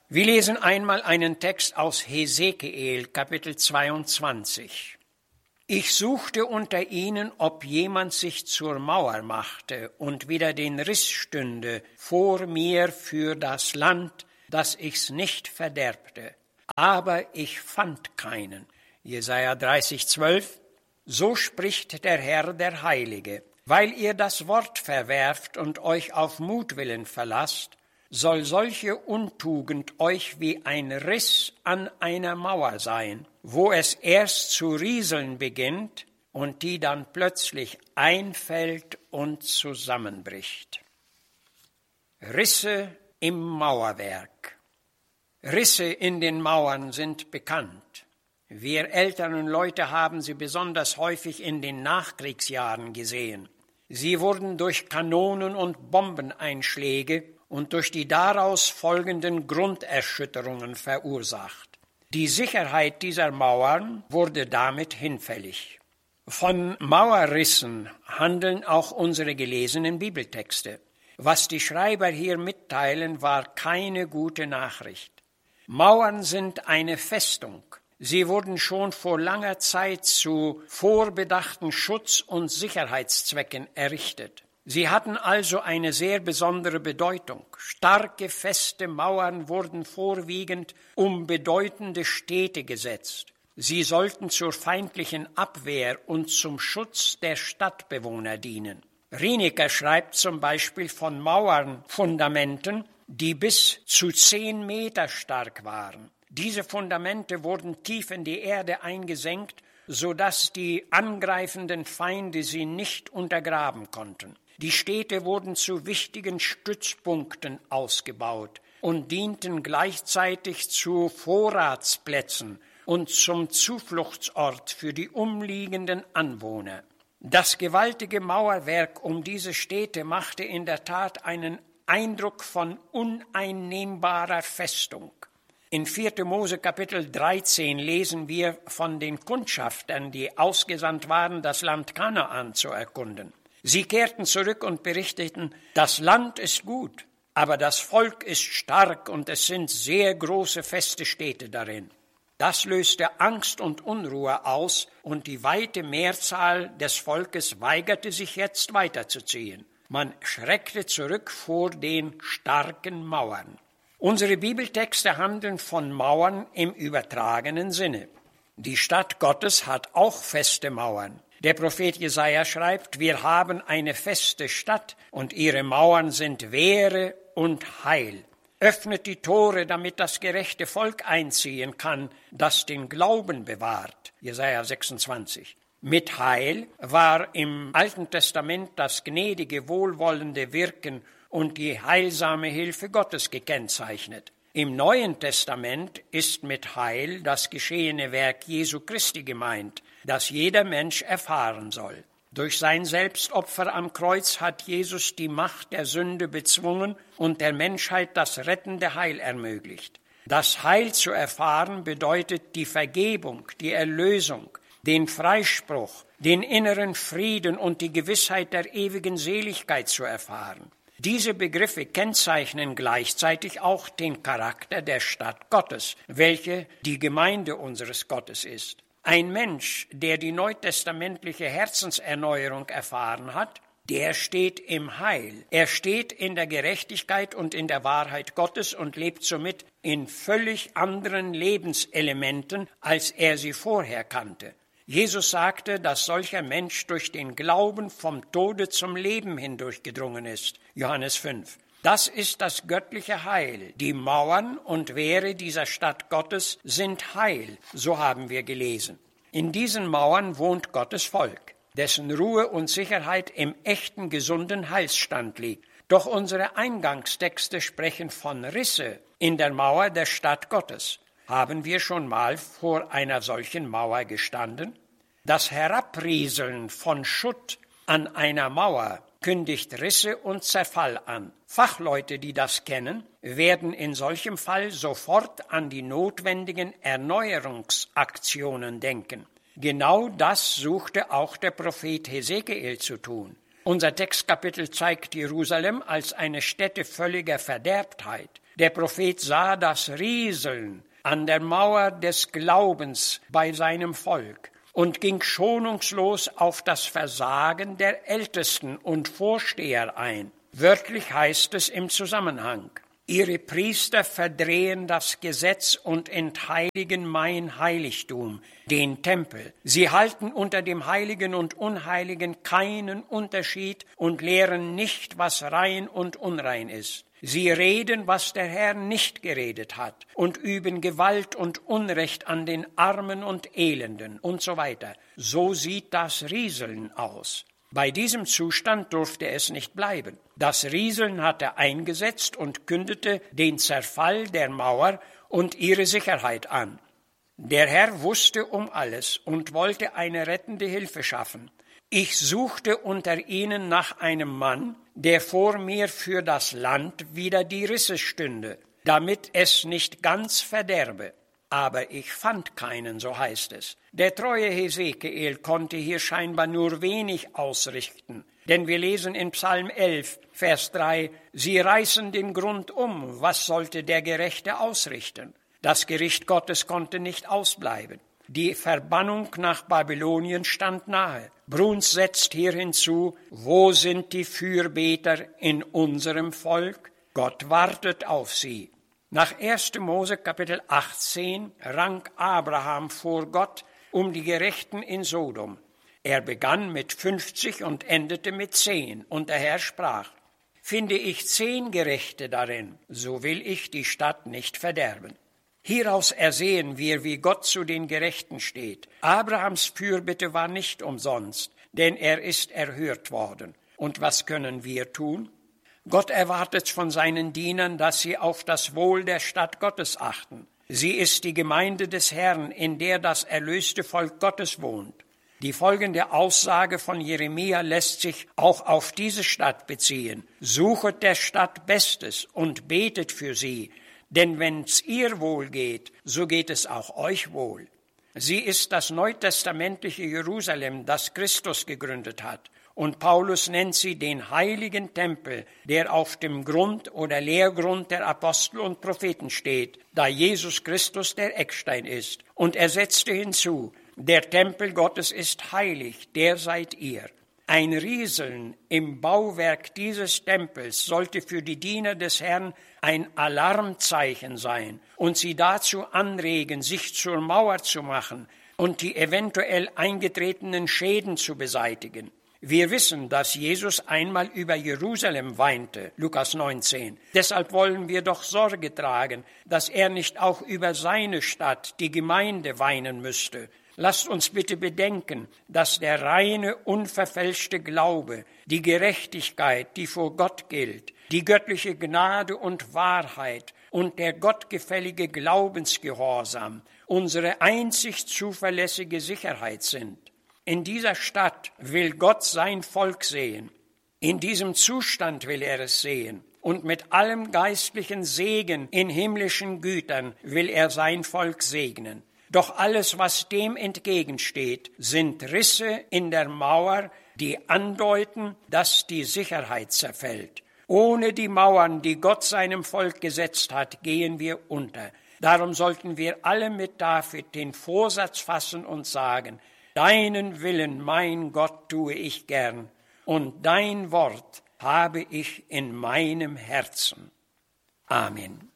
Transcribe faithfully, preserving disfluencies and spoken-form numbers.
Wir lesen einmal einen Text aus Hesekiel, Kapitel zweiundzwanzig. Ich suchte unter ihnen, ob jemand sich zur Mauer machte und wieder den Riss stünde vor mir für das Land, dass ich's nicht verderbte. Aber ich fand keinen. Jesaja dreißig, zwölf. So spricht der Herr, der Heilige. Weil ihr das Wort verwerft und euch auf Mutwillen verlasst, soll solche Untugend euch wie ein Riss an einer Mauer sein, wo es erst zu rieseln beginnt und die dann plötzlich einfällt und zusammenbricht. Risse im Mauerwerk. Risse in den Mauern sind bekannt. Wir älteren Leute haben sie besonders häufig in den Nachkriegsjahren gesehen. Sie wurden durch Kanonen- und Bombeneinschläge und durch die daraus folgenden Grunderschütterungen verursacht. Die Sicherheit dieser Mauern wurde damit hinfällig. Von Mauerrissen handeln auch unsere gelesenen Bibeltexte. Was die Schreiber hier mitteilen, war keine gute Nachricht. Mauern sind eine Festung. Sie wurden schon vor langer Zeit zu vorbedachten Schutz- und Sicherheitszwecken errichtet. Sie hatten also eine sehr besondere Bedeutung. Starke, feste Mauern wurden vorwiegend um bedeutende Städte gesetzt. Sie sollten zur feindlichen Abwehr und zum Schutz der Stadtbewohner dienen. Rinecker schreibt zum Beispiel von Mauernfundamenten, die bis zu zehn Meter stark waren. Diese Fundamente wurden tief in die Erde eingesenkt, sodass die angreifenden Feinde sie nicht untergraben konnten. Die Städte wurden zu wichtigen Stützpunkten ausgebaut und dienten gleichzeitig zu Vorratsplätzen und zum Zufluchtsort für die umliegenden Anwohner. Das gewaltige Mauerwerk um diese Städte machte in der Tat einen Eindruck von uneinnehmbarer Festung. In vierter Mose Kapitel dreizehn lesen wir von den Kundschaftern, die ausgesandt waren, das Land Kanaan zu erkunden. Sie kehrten zurück und berichteten, das Land ist gut, aber das Volk ist stark und es sind sehr große feste Städte darin. Das löste Angst und Unruhe aus und die weite Mehrzahl des Volkes weigerte sich jetzt weiterzuziehen. Man schreckte zurück vor den starken Mauern. Unsere Bibeltexte handeln von Mauern im übertragenen Sinne. Die Stadt Gottes hat auch feste Mauern. Der Prophet Jesaja schreibt, wir haben eine feste Stadt und ihre Mauern sind Wehre und Heil. Öffnet die Tore, damit das gerechte Volk einziehen kann, das den Glauben bewahrt. Jesaja sechsundzwanzig. Mit Heil war im Alten Testament das gnädige, wohlwollende Wirken und die heilsame Hilfe Gottes gekennzeichnet. Im Neuen Testament ist mit Heil das geschehene Werk Jesu Christi gemeint, das jeder Mensch erfahren soll. Durch sein Selbstopfer am Kreuz hat Jesus die Macht der Sünde bezwungen und der Menschheit das rettende Heil ermöglicht. Das Heil zu erfahren bedeutet die Vergebung, die Erlösung, den Freispruch, den inneren Frieden und die Gewissheit der ewigen Seligkeit zu erfahren. Diese Begriffe kennzeichnen gleichzeitig auch den Charakter der Stadt Gottes, welche die Gemeinde unseres Gottes ist. Ein Mensch, der die neutestamentliche Herzenserneuerung erfahren hat, der steht im Heil. Er steht in der Gerechtigkeit und in der Wahrheit Gottes und lebt somit in völlig anderen Lebenselementen, als er sie vorher kannte. Jesus sagte, dass solcher Mensch durch den Glauben vom Tode zum Leben hindurchgedrungen ist. Johannes fünf. Das ist das göttliche Heil. Die Mauern und Wehre dieser Stadt Gottes sind Heil, so haben wir gelesen. In diesen Mauern wohnt Gottes Volk, dessen Ruhe und Sicherheit im echten, gesunden Heilsstand liegt. Doch unsere Eingangstexte sprechen von Risse in der Mauer der Stadt Gottes. Haben wir schon mal vor einer solchen Mauer gestanden? Das Herabrieseln von Schutt an einer Mauer kündigt Risse und Zerfall an. Fachleute, die das kennen, werden in solchem Fall sofort an die notwendigen Erneuerungsaktionen denken. Genau das suchte auch der Prophet Hesekiel zu tun. Unser Textkapitel zeigt Jerusalem als eine Stätte völliger Verderbtheit. Der Prophet sah das Rieseln an der Mauer des Glaubens bei seinem Volk und ging schonungslos auf das Versagen der Ältesten und Vorsteher ein. Wörtlich heißt es im Zusammenhang: Ihre Priester verdrehen das Gesetz und entheiligen mein Heiligtum, den Tempel. Sie halten unter dem Heiligen und Unheiligen keinen Unterschied und lehren nicht, was rein und unrein ist. Sie reden, was der Herr nicht geredet hat, und üben Gewalt und Unrecht an den Armen und Elenden und so weiter. So sieht das Rieseln aus. Bei diesem Zustand durfte es nicht bleiben. Das Rieseln hatte eingesetzt und kündete den Zerfall der Mauer und ihre Sicherheit an. Der Herr wusste um alles und wollte eine rettende Hilfe schaffen. Ich suchte unter ihnen nach einem Mann, der vor mir für das Land wider die Risse stünde, damit es nicht ganz verderbe. Aber ich fand keinen, so heißt es. Der treue Hesekiel konnte hier scheinbar nur wenig ausrichten, denn wir lesen in Psalm elf, Vers drei, sie reißen den Grund um, was sollte der Gerechte ausrichten? Das Gericht Gottes konnte nicht ausbleiben. Die Verbannung nach Babylonien stand nahe. Bruns setzt hier hinzu, wo sind die Fürbeter in unserem Volk? Gott wartet auf sie. Nach erster Mose Kapitel achtzehn rang Abraham vor Gott um die Gerechten in Sodom. Er begann mit fünfzig und endete mit zehn. Und der Herr sprach: Finde ich zehn Gerechte darin, so will ich die Stadt nicht verderben. Hieraus ersehen wir, wie Gott zu den Gerechten steht. Abrahams Fürbitte war nicht umsonst, denn er ist erhört worden. Und was können wir tun? Gott erwartet von seinen Dienern, dass sie auf das Wohl der Stadt Gottes achten. Sie ist die Gemeinde des Herrn, in der das erlöste Volk Gottes wohnt. Die folgende Aussage von Jeremia lässt sich auch auf diese Stadt beziehen. Suchet der Stadt Bestes und betet für sie, denn wenn's ihr wohl geht, so geht es auch euch wohl. Sie ist das neutestamentliche Jerusalem, das Christus gegründet hat. Und Paulus nennt sie den heiligen Tempel, der auf dem Grund oder Lehrgrund der Apostel und Propheten steht, da Jesus Christus der Eckstein ist. Und er setzte hinzu, der Tempel Gottes ist heilig, der seid ihr. Ein Rieseln im Bauwerk dieses Tempels sollte für die Diener des Herrn ein Alarmzeichen sein und sie dazu anregen, sich zur Mauer zu machen und die eventuell eingetretenen Schäden zu beseitigen. Wir wissen, dass Jesus einmal über Jerusalem weinte, Lukas neunzehn. Deshalb wollen wir doch Sorge tragen, dass er nicht auch über seine Stadt, die Gemeinde, weinen müsste. Lasst uns bitte bedenken, dass der reine, unverfälschte Glaube, die Gerechtigkeit, die vor Gott gilt, die göttliche Gnade und Wahrheit und der gottgefällige Glaubensgehorsam unsere einzig zuverlässige Sicherheit sind. In dieser Stadt will Gott sein Volk sehen. In diesem Zustand will er es sehen. Und mit allem geistlichen Segen in himmlischen Gütern will er sein Volk segnen. Doch alles, was dem entgegensteht, sind Risse in der Mauer, die andeuten, dass die Sicherheit zerfällt. Ohne die Mauern, die Gott seinem Volk gesetzt hat, gehen wir unter. Darum sollten wir alle mit David den Vorsatz fassen und sagen: Deinen Willen, mein Gott, tue ich gern, und dein Wort habe ich in meinem Herzen. Amen.